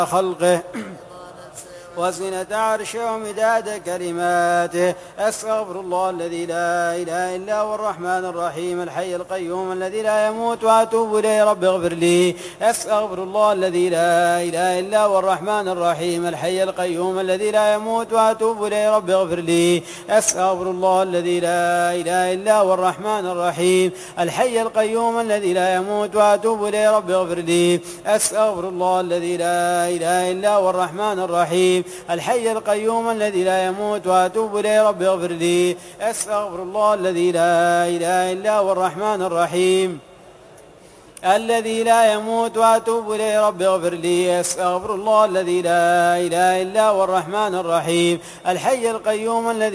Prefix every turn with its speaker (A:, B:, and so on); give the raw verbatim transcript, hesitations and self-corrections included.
A: خلقه وزنة عرشه ومداد كلماته. أستغفر الله الذي لا إله إلا هو الرحمن الرحيم الحي القيوم الذي لا يموت وأتوب إليه رب اغفر لي. أستغفر الله الذي لا إله إلا هو الرحمن الرحيم الحي القيوم الذي لا يموت وأتوب إليه رب اغفر لي. أستغفر الله الذي لا إله إلا هو الرحمن الرحيم الحي القيوم الذي لا يموت وأتوب إليه رب اغفر لي. أستغفر الله الذي لا إله إلا هو الرحمن الرحيم الحي القيوم الذي لا يموت وأتوب إليه رب اغفر لي. أستغفر الله الذي لا إله إلا هو الرحمن الرحيم الذي لا يموت وأتوب إليه رب اغفر لي. أستغفر الله الذي لا إله إلا هو الرحمن الرحيم الحي القيوم الذي